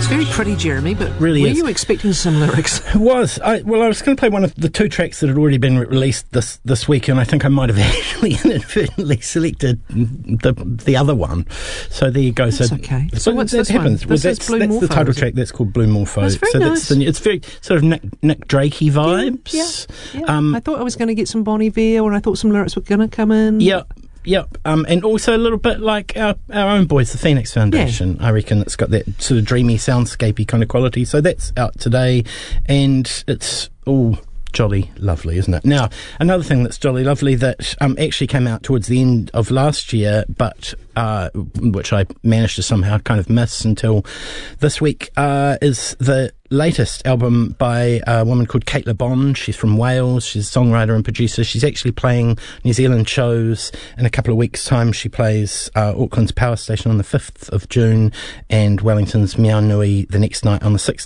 very pretty, Jeremy, but really were is. you expecting some lyrics? It was. I was going to play one of the 2 tracks that had already been released this week, and I think I might have actually inadvertently selected the other one. So there you go. That's okay. So what's this happens. one? That's the title track. That's called Blue Morpho. That's very nice. It's very sort of Nick Drakey vibes. Yeah. I thought I was going to get some Bon Iver, and I thought some lyrics were going to come in. Yep, and also a little bit like our own boys, the Phoenix Foundation. I reckon it's got that sort of dreamy, soundscapey kind of quality. So that's out today, and it's all jolly lovely, isn't it? Now, another thing that's jolly lovely that actually came out towards the end of last year, but which I managed to somehow kind of miss until this week, is the latest album by a woman called Kate Le Bon. She's from Wales. She's a songwriter and producer. She's actually playing New Zealand shows in a couple of weeks' time. She plays Auckland's Power Station on the 5th of June and Wellington's Meow Nui the next night on the 6th